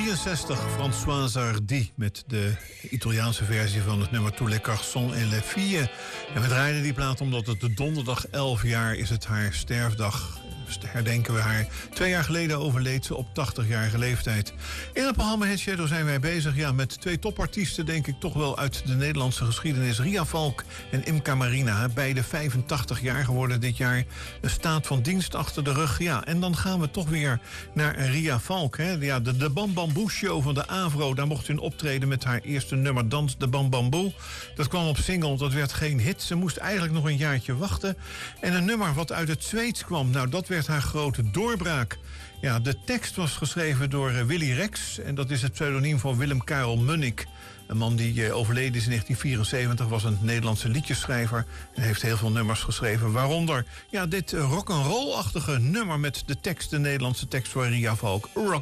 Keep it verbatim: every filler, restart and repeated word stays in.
drieënzestig, Françoise Hardy met de Italiaanse versie van het nummer Tous les garçons et les filles. En we draaiden die plaat omdat het de donderdag elf jaar is het haar sterfdag. Dus herdenken we haar. Twee jaar geleden overleed ze op tachtigjarige leeftijd. In het programma Head Shadow zijn wij bezig ja, met twee topartiesten, denk ik toch wel uit de Nederlandse geschiedenis. Ria Valk en Imca Marina. Beide vijfentachtig jaar geworden dit jaar. Een staat van dienst achter de rug. Ja, en dan gaan we toch weer naar Ria Valk. Hè. Ja, de, de Bam Bamboe Show van de AVRO. Daar mocht ze in optreden met haar eerste nummer Dans de Bam Bamboe. Dat kwam op single, dat werd geen hit. Ze moest eigenlijk nog een jaartje wachten. En een nummer wat uit het Zweeds kwam. Nou, dat werd haar grote doorbraak. Ja, de tekst was geschreven door Willy Rex. En dat is het pseudoniem van Willem Karel Munnik. Een man die uh, overleden is in negentien vierenzeventig, was een Nederlandse liedjesschrijver en heeft heel veel nummers geschreven. Waaronder ja, dit uh, rock'n'roll-achtige nummer met de tekst, de Nederlandse tekst voor Ria Valk. Rock